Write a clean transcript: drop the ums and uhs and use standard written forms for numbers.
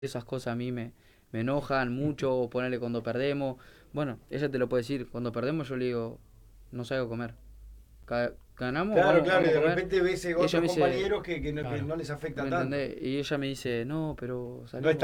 esas cosas a mí me enojan mucho, o ponerle cuando perdemos. Bueno, ella te lo puede decir, cuando perdemos yo le digo, no salgo a comer. Ganamos, Claro, claro, y vamos a de comer. repente ves Y ella otros me dice, compañeros que no Claro. les afecta ¿me tanto. entendés? Y ella me dice, no, pero No es salimos.